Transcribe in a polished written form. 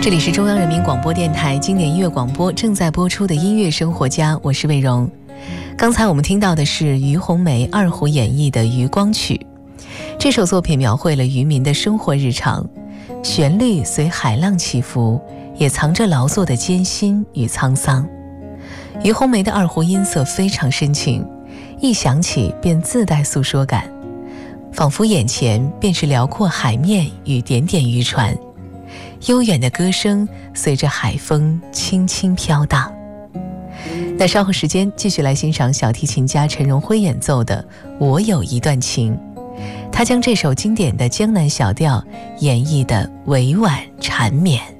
这里是中央人民广播电台经典音乐广播正在播出的音乐生活家，我是魏荣。刚才我们听到的是于红梅二胡演绎的《渔光曲》。这首作品描绘了渔民的生活日常，旋律随海浪起伏，也藏着劳作的艰辛与沧桑。于红梅的二胡音色非常深情，一响起便自带诉说感，仿佛眼前便是辽阔海面与点点渔船，悠远的歌声随着海风轻轻飘荡。那稍后时间继续来欣赏小提琴家陈荣辉演奏的《我有一段情》，他将这首经典的江南小调演绎得委婉缠绵。